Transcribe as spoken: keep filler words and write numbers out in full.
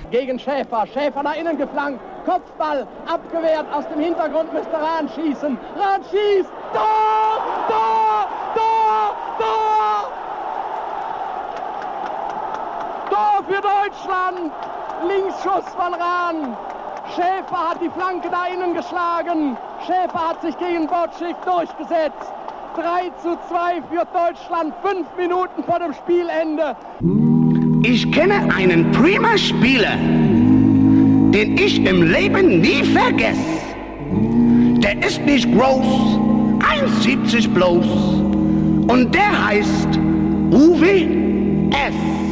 gegen Schäfer. Schäfer nach innen geflankt. Kopfball abgewehrt. Aus dem Hintergrund müsste Rahn schießen. Rahn schießt. Tor! Tor! Tor! Tor! Tor für Deutschland! Linksschuss von Rahn. Schäfer hat die Flanke da innen geschlagen. Schäfer hat sich gegen Bocik durchgesetzt. drei zu zwei für Deutschland, fünf Minuten vor dem Spielende. Ich kenne einen prima Spieler, den ich im Leben nie vergesse. Der ist nicht groß, eins siebzig bloß. Und der heißt Uwe S.